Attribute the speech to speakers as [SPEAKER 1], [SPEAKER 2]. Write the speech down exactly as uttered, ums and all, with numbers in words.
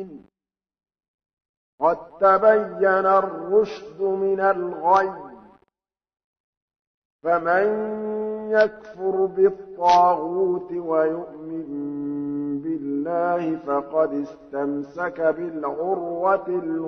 [SPEAKER 1] قد تبين الرشد من الغي فمن يكفر بالطاغوت ويؤمن بالله فقد استمسك بالعروة